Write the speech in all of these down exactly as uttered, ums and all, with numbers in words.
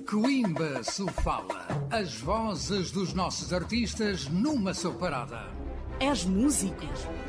Coimbra se fala. As vozes dos nossos artistas numa só parada. És músico?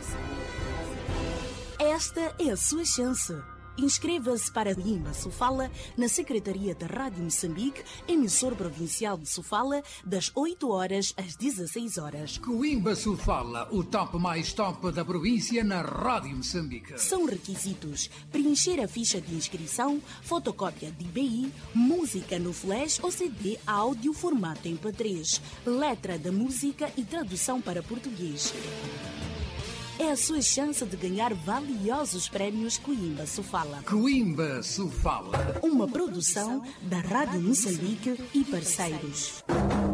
Esta é a sua chance. Inscreva-se para Coimbra se fala na Secretaria da Rádio Moçambique, emissor provincial de Sofala, das oito horas às dezesseis horas. Coimbra se fala, o top mais top da província na Rádio Moçambique. São requisitos: preencher a ficha de inscrição, fotocópia de I B I, música no flash ou C D áudio formato M P três, letra da música e tradução para português. É a sua chance de ganhar valiosos prémios Coimbra se fala. Coimbra se fala. Uma produção da Rádio Moçambique e parceiros.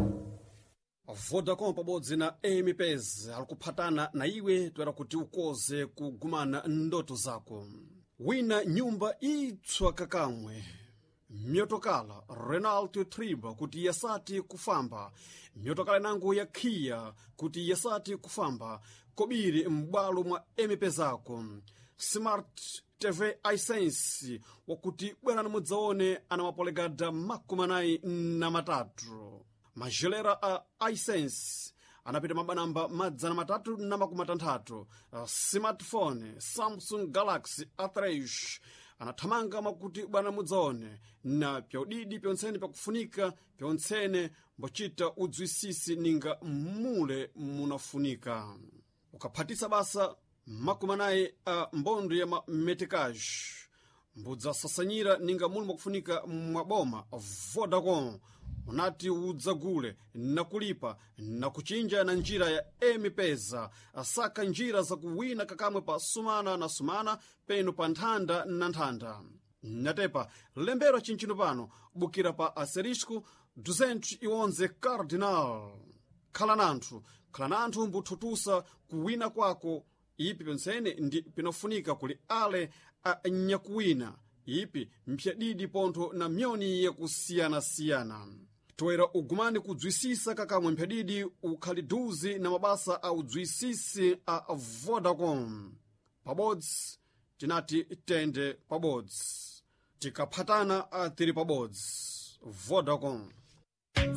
Vodacom pabodzi na M P S alikuphatana na iwe toera kuti ukoze kugumana ndoto zako. Wina nyumba itswa kakamwe. Myotokala Renault Triba kuti yasati kufamba. Myotokala nangu ya Kia kuti yasati kufamba. Kobiri mbalo mwa M P zako. Smart T V iSense wakuti bwana mudzaone ana mapolegada makumanayi na matatu. Majelera a iSense anapita mabanamba madzana matatu na makumatanthatu. Smartphone Samsung Galaxy A três anathamanga makuti bwana mudzaone na pyaudidi pyontsene pakufunika pyontsene mbochita udzwisisi ninga mule munafunika. Ukaphatisa basa makumanayi a mbondo ya ma metekaji mbudza sasanyira ninga muli mwakufunika mwaboma. Vodacom unati udzagule na kulipa na kuchinja na njira ya M P S asaka njira za kuwina kakamwe pa sumana na sumana peno pa nthanda na nthanda. Natepa lembero chinchino pano bukira pa asterisco duzentos e onze cardinal. Khala nanthu khala nanthu mbuthutusa kuwina kwako. Ipi pensene ndi pinofunika kuli ale a nyakuwina. Ipi mpyadidi ponto na myoni ya kusiyana-siyana. Toera ugumani kudzwisisa kakamwe mpyadidi ukhaliduzi na mabasa a udzwisisi a Vodacom. Pabodzi tinati tende pabodzi. Tikaphatana a tiri pabodzi. Vodacom.